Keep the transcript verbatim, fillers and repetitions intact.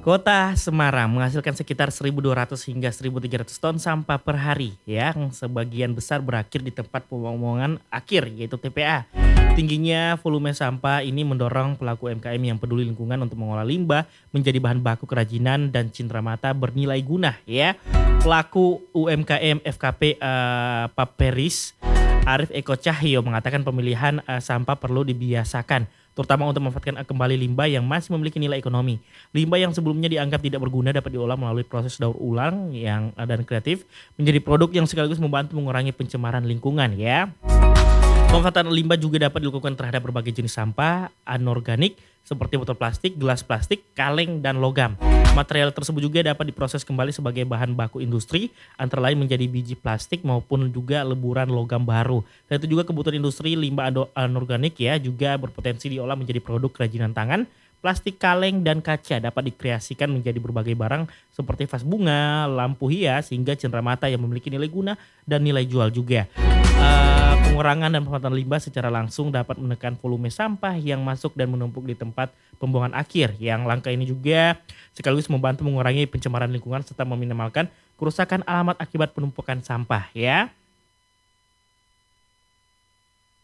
Kota Semarang menghasilkan sekitar seribu dua ratus hingga seribu tiga ratus ton sampah per hari yang sebagian besar berakhir di tempat pembuangan akhir yaitu T P A. Tingginya volume sampah ini mendorong pelaku U M K M yang peduli lingkungan untuk mengolah limbah menjadi bahan baku kerajinan dan cenderamata bernilai guna ya. Pelaku U M K M F K P eh, Paperis Arif Eko Cahyo mengatakan pemilihan eh, sampah perlu dibiasakan, terutama untuk memanfaatkan kembali limbah yang masih memiliki nilai ekonomi. Limbah yang sebelumnya dianggap tidak berguna dapat diolah melalui proses daur ulang yang eh, dan kreatif menjadi produk yang sekaligus membantu mengurangi pencemaran lingkungan ya. Pemanfaatan limbah juga dapat dilakukan terhadap berbagai jenis sampah anorganik seperti botol plastik, gelas plastik, kaleng, dan logam. Material tersebut juga dapat diproses kembali sebagai bahan baku industri, antara lain menjadi biji plastik maupun juga leburan logam baru. Dan itu juga kebutuhan industri limbah ado- anorganik ya juga berpotensi diolah menjadi produk kerajinan tangan. Plastik kaleng dan kaca dapat dikreasikan menjadi berbagai barang seperti vas bunga, lampu hias, hingga cenderamata yang memiliki nilai guna dan nilai jual juga. Eh, pengurangan dan pemanfaatan limbah secara langsung dapat menekan volume sampah yang masuk dan menumpuk di tempat pembuangan akhir. Yang langkah ini juga sekaligus membantu mengurangi pencemaran lingkungan serta meminimalkan kerusakan alamat akibat penumpukan sampah ya.